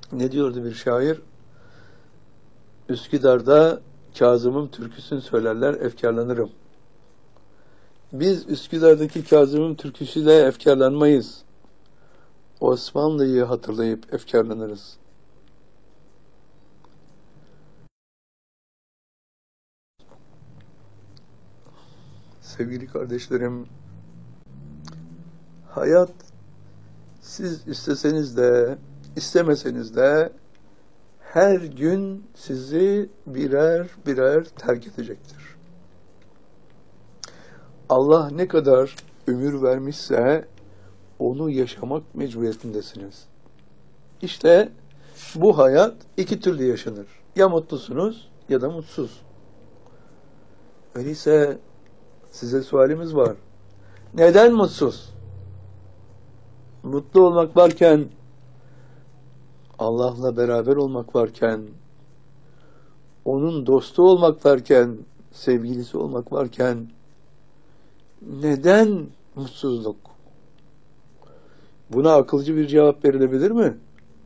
Ne diyordu bir şair? Üsküdar'da Kazım'ın türküsünü söylerler, efkarlanırım. Biz Üsküdar'daki Kazım'ın türküsüyle efkarlanmayız. Osmanlı'yı hatırlayıp efkarlanırız. Sevgili kardeşlerim, hayat siz isteseniz de istemeseniz de her gün sizi birer birer terk edecektir. Allah ne kadar ömür vermişse onu yaşamak mecburiyetindesiniz. İşte bu hayat iki türlü yaşanır. Ya mutlusunuz ya da mutsuz. Öyleyse size sualimiz var. Neden mutsuz? Mutlu olmak varken, Allah'la beraber olmak varken, onun dostu olmak varken, sevgilisi olmak varken, neden mutsuzluk? Buna akılcı bir cevap verilebilir mi?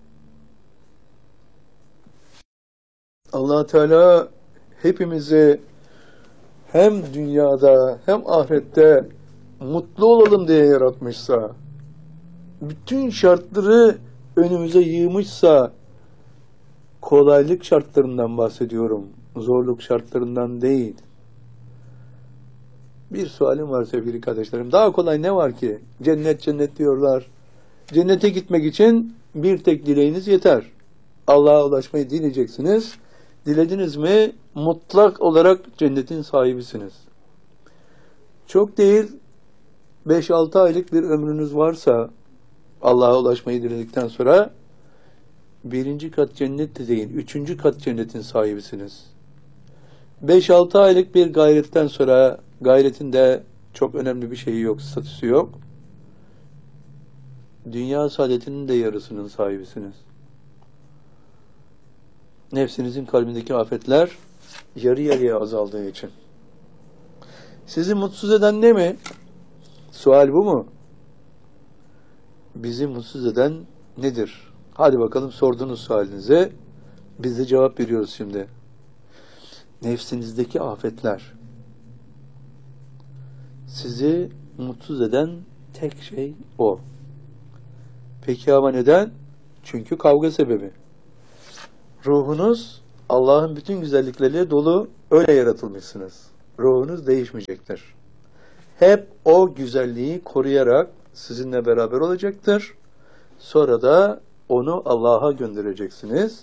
Allah Teala hepimizi hem dünyada hem ahirette mutlu olalım diye yaratmışsa, bütün şartları önümüze yığmışsa, kolaylık şartlarından bahsediyorum, zorluk şartlarından değil. Bir sualim var sevgili kardeşlerim. Daha kolay ne var ki? Cennet cennet diyorlar. Cennete gitmek için bir tek dileğiniz yeter. Allah'a ulaşmayı dileyeceksiniz. Dilediniz mi mutlak olarak cennetin sahibisiniz. Çok değil 5-6 aylık bir ömrünüz varsa Allah'a ulaşmayı diledikten sonra 1. kat cennet de değil 3. kat cennetin sahibisiniz. 5-6 aylık bir gayretten sonra gayretin de çok önemli bir şeyi yok, statüsü yok. Dünya saadetinin de yarısının sahibisiniz. Nefsinizin kalbindeki afetler yarı yarıya azaldığı için. Sizi mutsuz eden ne mi? Sual bu mu? Bizi mutsuz eden nedir? Hadi bakalım sorduğunuz sualinize. Biz de cevap veriyoruz şimdi. Nefsinizdeki afetler. Sizi mutsuz eden tek şey o. Peki ama neden? Çünkü kavga sebebi. Ruhunuz Allah'ın bütün güzellikleriyle dolu, öyle yaratılmışsınız. Ruhunuz değişmeyecektir. Hep o güzelliği koruyarak sizinle beraber olacaktır. Sonra da onu Allah'a göndereceksiniz.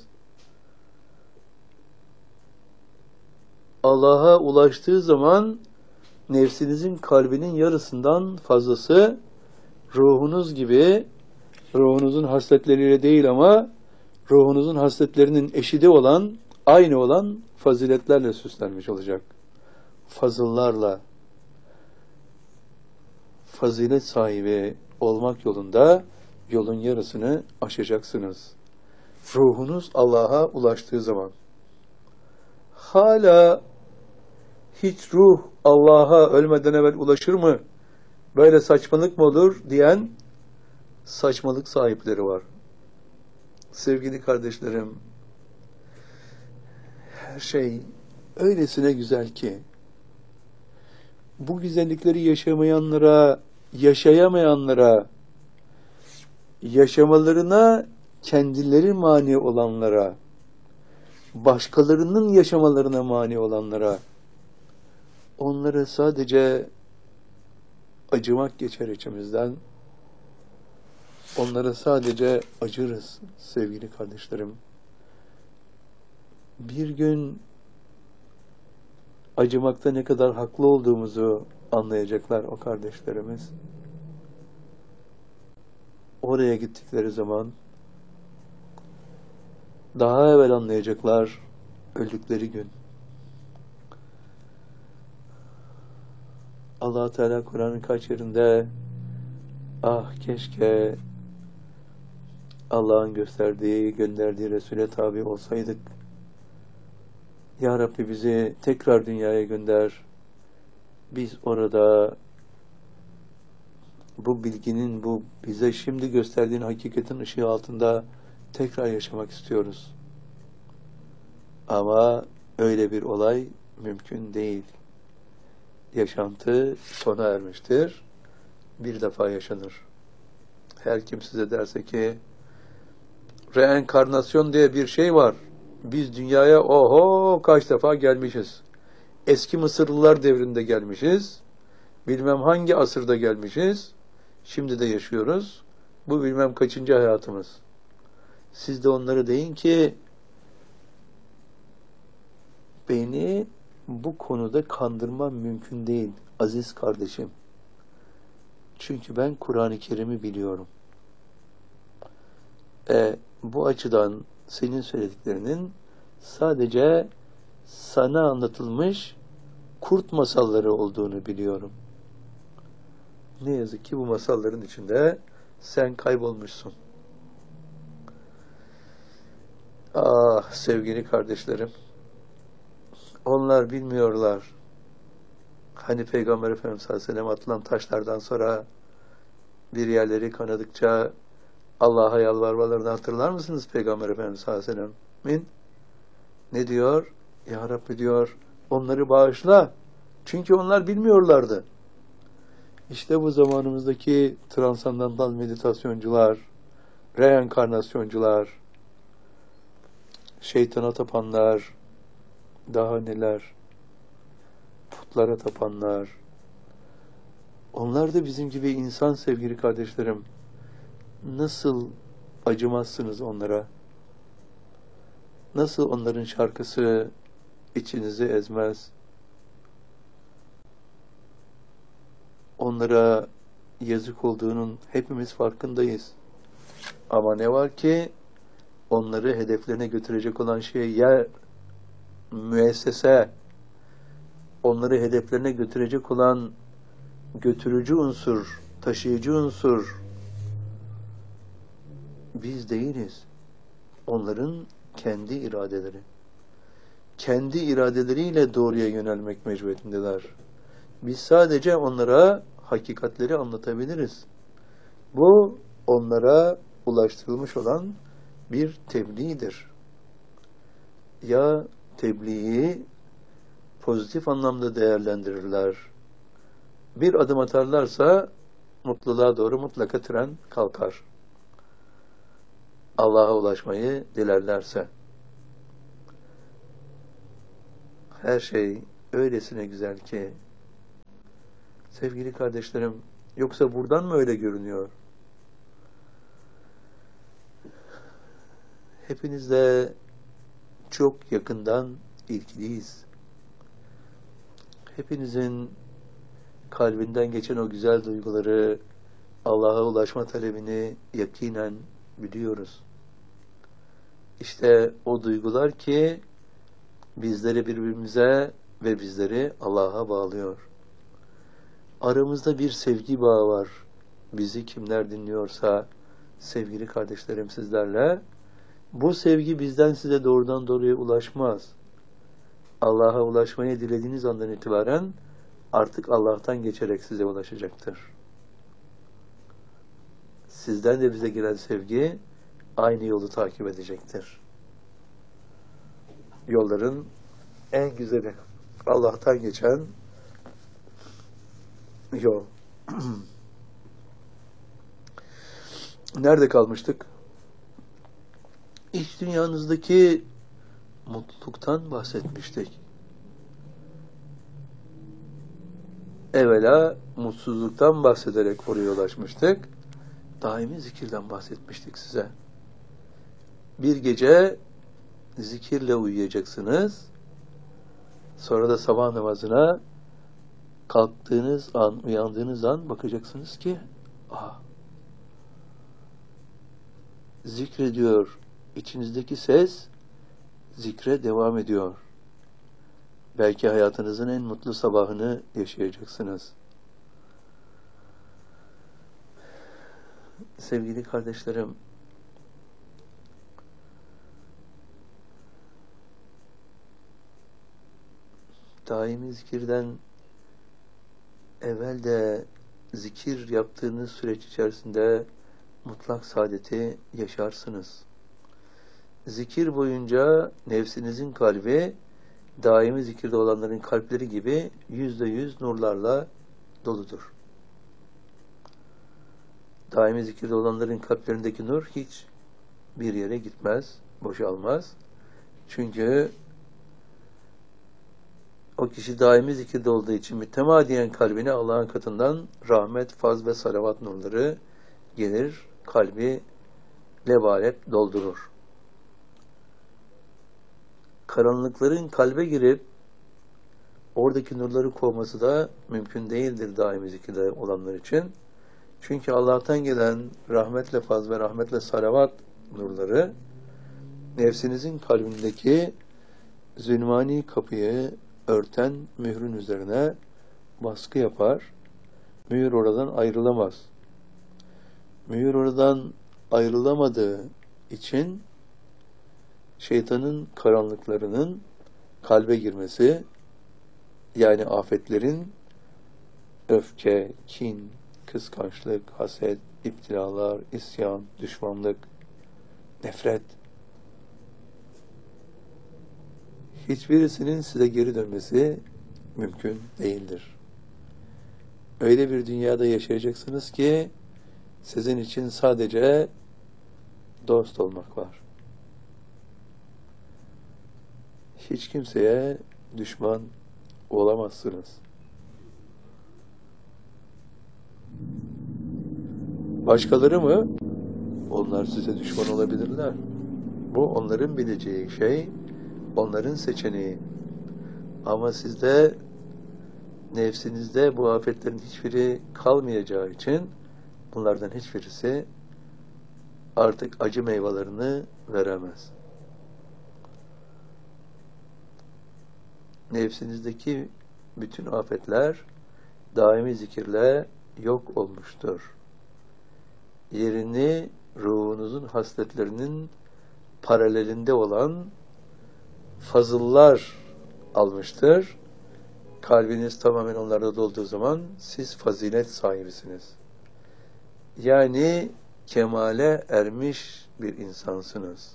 Allah'a ulaştığı zaman nefsinizin kalbinin yarısından fazlası ruhunuz gibi, ruhunuzun hasletleriyle değil ama ruhunuzun hasletlerinin eşidi olan, aynı olan faziletlerle süslenmiş olacak. Fazıllarla, fazilet sahibi olmak yolunda yolun yarısını aşacaksınız. Ruhunuz Allah'a ulaştığı zaman. Hala hiç ruh Allah'a ölmeden evvel ulaşır mı? Böyle saçmalık mı olur diyen saçmalık sahipleri var. Sevgili kardeşlerim, her şey öylesine güzel ki, bu güzellikleri yaşamayanlara, yaşayamayanlara, yaşamalarına kendileri mani olanlara, başkalarının yaşamalarına mani olanlara, onlara sadece acımak geçer içimizden, onlara sadece acırız sevgili kardeşlerim. Bir gün acımakta ne kadar haklı olduğumuzu anlayacaklar o kardeşlerimiz. Oraya gittikleri zaman daha evvel anlayacaklar öldükleri gün. Allah Teala Kur'an'ın kaç yerinde ah keşke Allah'ın gösterdiği, gönderdiği Resul'e tabi olsaydık. Ya Rabbi bizi tekrar dünyaya gönder. Biz orada bu bilginin, bu bize şimdi gösterdiğin hakikatin ışığı altında tekrar yaşamak istiyoruz. Ama öyle bir olay mümkün değil. Yaşantı sona ermiştir. Bir defa yaşanır. Her kim size derse ki reenkarnasyon diye bir şey var. Biz dünyaya oho kaç defa gelmişiz. Eski Mısırlılar devrinde gelmişiz. Bilmem hangi asırda gelmişiz. Şimdi de yaşıyoruz. Bu bilmem kaçıncı hayatımız. Siz de onları deyin ki beni bu konuda kandırmam mümkün değil aziz kardeşim. Çünkü ben Kur'an-ı Kerim'i biliyorum. Bu açıdan senin söylediklerinin sadece sana anlatılmış kurt masalları olduğunu biliyorum. Ne yazık ki bu masalların içinde sen kaybolmuşsun. Ah sevgili kardeşlerim, onlar bilmiyorlar. Hani Peygamber Efendimiz sallallahu aleyhi ve sellem atılan taşlardan sonra bir yerleri kanadıkça Allah'a yalvarmalarını hatırlar mısınız Peygamber Efendimiz sallallahu aleyhi ve sellem'in? Ne diyor? Ya Rabbi diyor, onları bağışla. Çünkü onlar bilmiyorlardı. İşte bu zamanımızdaki transandantal meditasyoncular, reenkarnasyoncular, şeytana tapanlar, daha neler, putlara tapanlar. Onlar da bizim gibi insan sevgili kardeşlerim. Nasıl acımazsınız onlara? Nasıl onların şarkısı içinizi ezmez? Onlara yazık olduğunun hepimiz farkındayız. Ama ne var ki onları hedeflerine götürecek olan şey ya müessese, onları hedeflerine götürecek olan götürücü unsur, taşıyıcı unsur biz değiliz. Onların kendi iradeleri. Kendi iradeleriyle doğruya yönelmek mecburiyetindeler. Biz sadece onlara hakikatleri anlatabiliriz. Bu onlara ulaştırılmış olan bir tebliğdir. Ya tebliği pozitif anlamda değerlendirirler. Bir adım atarlarsa mutluluğa doğru mutlaka tren kalkar. Allah'a ulaşmayı dilerlerse. Her şey öylesine güzel ki sevgili kardeşlerim, yoksa buradan mı öyle görünüyor? Hepinizle çok yakından ilgiliyiz. Hepinizin kalbinden geçen o güzel duyguları, Allah'a ulaşma talebini yakinen biliyoruz. İşte o duygular ki bizleri birbirimize ve bizleri Allah'a bağlıyor. Aramızda bir sevgi bağı var. Bizi kimler dinliyorsa sevgili kardeşlerim sizlerle, bu sevgi bizden size doğrudan doğruya ulaşmaz. Allah'a ulaşmayı dilediğiniz andan itibaren artık Allah'tan geçerek size ulaşacaktır. Sizden de bize giren sevgi aynı yolu takip edecektir. Yolların en güzeli Allah'tan geçen yol. Nerede kalmıştık? İç dünyanızdaki mutluluktan bahsetmiştik. Evvela mutsuzluktan bahsederek oraya ulaşmıştık. Daimi zikirden bahsetmiştik size. Bir gece zikirle uyuyacaksınız. Sonra da sabah namazına kalktığınız an, uyandığınız an bakacaksınız ki zikrediyor. İçinizdeki ses zikre devam ediyor. Belki hayatınızın en mutlu sabahını yaşayacaksınız. Sevgili kardeşlerim, daimi zikirden evvel de zikir yaptığınız süreç içerisinde mutlak saadeti yaşarsınız. zikir boyunca nefsinizin kalbi daimi zikirde olanların kalpleri gibi %100 nurlarla doludur. Daimi zikirde olanların kalplerindeki nur hiç bir yere gitmez, boşalmaz. Çünkü o kişi daimi zikirde olduğu için mütemadiyen kalbine Allah'ın katından rahmet, faz ve salavat nurları gelir, kalbi lebalep doldurur. Karanlıkların kalbe girip oradaki nurları kovması da mümkün değildir daimi zikirde olanlar için. Çünkü Allah'tan gelen rahmetle faz ve rahmetle salavat nurları nefsinizin kalbindeki zulmani kapıyı örten mührün üzerine baskı yapar. Mühür oradan ayrılamaz. Mühür oradan ayrılamadığı için şeytanın karanlıklarının kalbe girmesi, yani afetlerin öfke, kin, kıskançlık, haset, iptilalar, isyan, düşmanlık, nefret, hiçbirisinin size geri dönmesi mümkün değildir. Öyle bir dünyada yaşayacaksınız ki sizin için sadece dost olmak var. Hiç kimseye düşman olamazsınız. Başkaları mı? Onlar size düşman olabilirler. Bu onların bileceği şey, onların seçeneği. Ama sizde, nefsinizde bu afetlerin hiçbiri kalmayacağı için bunlardan hiçbirisi artık acı meyvelerini veremez. Nefsinizdeki bütün afetler daimi zikirle yok olmuştur. Yerini ruhunuzun hasletlerinin paralelinde olan fazıllar almıştır. Kalbiniz tamamen onlarda dolduğu zaman siz fazilet sahibisiniz. Yani kemale ermiş bir insansınız.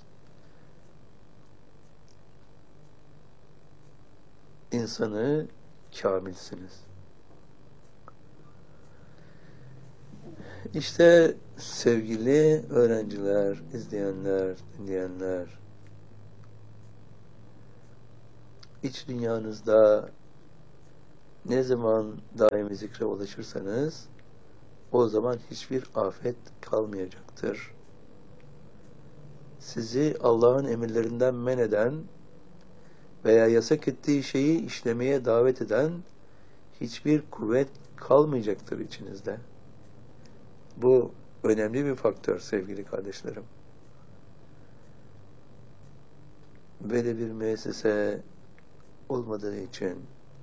İnsanı kamilsiniz. İşte sevgili öğrenciler, izleyenler, dinleyenler, iç dünyanızda ne zaman daimi zikre ulaşırsanız o zaman hiçbir afet kalmayacaktır. Sizi Allah'ın emirlerinden men eden veya yasak ettiği şeyi işlemeye davet eden hiçbir kuvvet kalmayacaktır içinizde. Bu önemli bir faktör sevgili kardeşlerim. Böyle bir müessese olmadığı için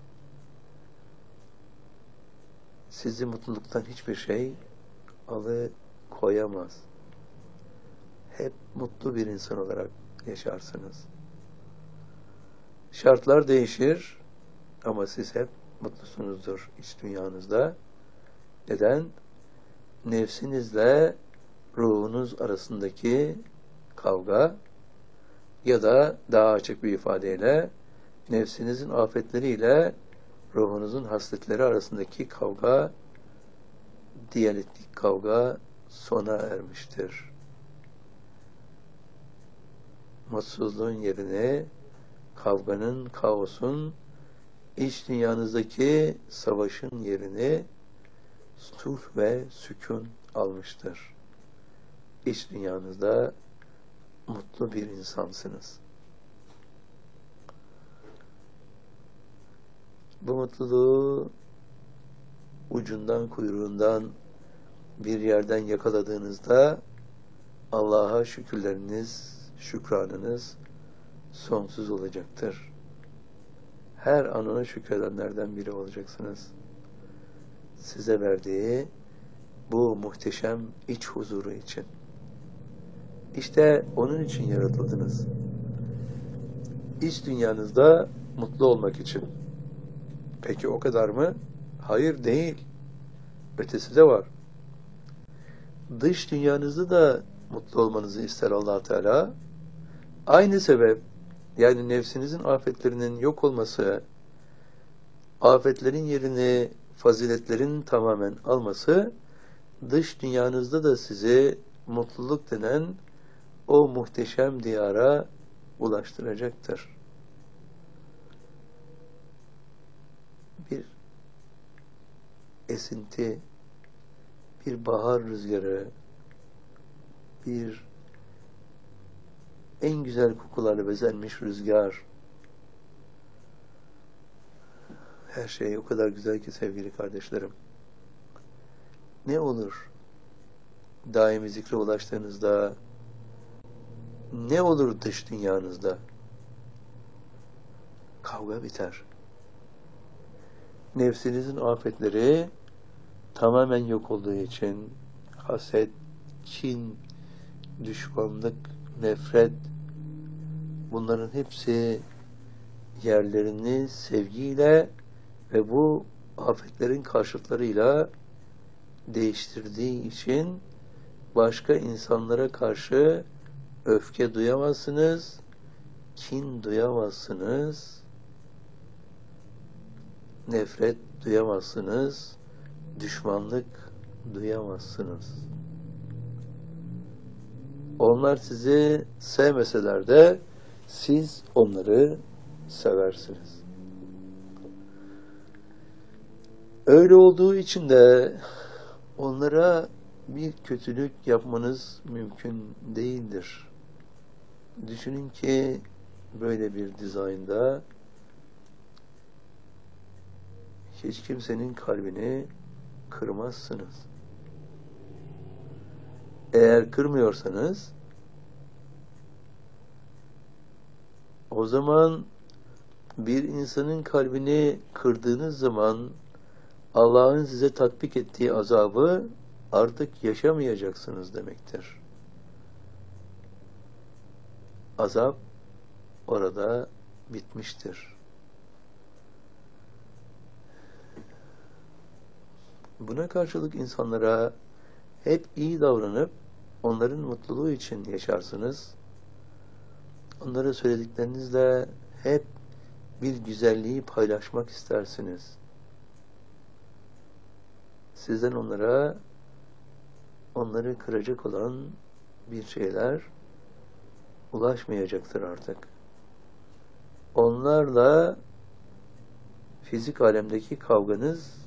sizi mutluluktan hiçbir şey alıkoyamaz. Hep mutlu bir insan olarak yaşarsınız. Şartlar değişir ama siz hep mutlusunuzdur iç dünyanızda. Neden? Nefsinizle ruhunuz arasındaki kavga ya da daha açık bir ifadeyle nefsinizin afetleriyle ruhunuzun hasletleri arasındaki kavga, diyalektik kavga sona ermiştir. Mutsuzluğun yerine kavganın, kaosun, iç dünyanızdaki savaşın yerini sulh ve sükun almıştır. İç dünyanızda mutlu bir insansınız. Bu mutluluğu ucundan, kuyruğundan bir yerden yakaladığınızda Allah'a şükürleriniz, şükranınız sonsuz olacaktır. Her an ona şükredenlerden biri olacaksınız. Size verdiği bu muhteşem iç huzuru için. İşte onun için yaratıldınız. İç dünyanızda mutlu olmak için. Peki o kadar mı? Hayır, değil. Ötesi de var. Dış dünyanızda da mutlu olmanızı ister Allah Teala. Aynı sebep, yani nefsinizin afetlerinin yok olması, afetlerin yerini faziletlerin tamamen alması, dış dünyanızda da sizi mutluluk denen o muhteşem diyara ulaştıracaktır. Bir esinti, bir bahar rüzgarı, bir en güzel kokularla bezenmiş rüzgar. Her şey o kadar güzel ki sevgili kardeşlerim. Ne olur daimi zikre ulaştığınızda, ne olur dış dünyanızda? Kavga biter. Nefsinizin afetleri tamamen yok olduğu için haset, kin, düşmanlık, nefret, bunların hepsi yerlerini sevgiyle ve bu afetlerin karşıtlarıyla değiştirdiği için başka insanlara karşı öfke duyamazsınız, kin duyamazsınız, nefret duyamazsınız, düşmanlık duyamazsınız. Onlar sizi sevmeseler de siz onları seversiniz. Öyle olduğu için de onlara bir kötülük yapmanız mümkün değildir. Düşünün ki böyle bir dizaynda hiç kimsenin kalbini kırmazsınız. Eğer kırmıyorsanız o zaman bir insanın kalbini kırdığınız zaman Allah'ın size tatbik ettiği azabı artık yaşamayacaksınız demektir. Azap orada bitmiştir. Buna karşılık insanlara hep iyi davranıp onların mutluluğu için yaşarsınız. Onlara söylediklerinizle hep bir güzelliği paylaşmak istersiniz. Sizden onları kıracak olan bir şeyler ulaşmayacaktır artık. Onlarla fizik alemdeki kavganız